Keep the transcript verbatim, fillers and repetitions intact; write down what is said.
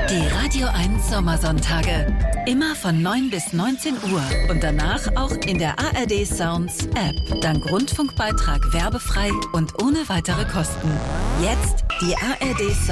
Die Radio eins Sommersonntage. Immer von neun bis neunzehn Uhr und danach auch in der A R D Sounds App. Dank Rundfunkbeitrag werbefrei und ohne weitere Kosten. Jetzt die A R D Sounds